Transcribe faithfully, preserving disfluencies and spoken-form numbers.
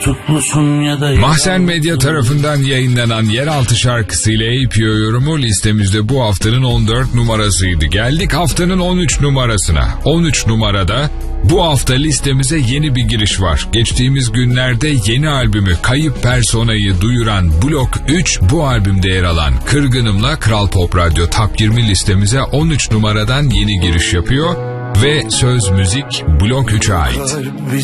tutuklusun ya da... Mahzen Medya tarafından yayınlanan Yeraltı şarkısıyla A P O yorumu listemizde bu haftanın on dört numarasıydı. Geldik haftanın on üç numarasına. on üç numarada bu hafta listemize yeni bir giriş var. Geçtiğimiz günlerde yeni albümü Kayıp Persona'yı duyuran Blok üç, bu albümde yer alan Kırgınım'la Kral Pop Radyo Top yirmi listemize on üç numaradan yeni giriş yapıyor ve söz müzik Blok üçe ait. Kalbi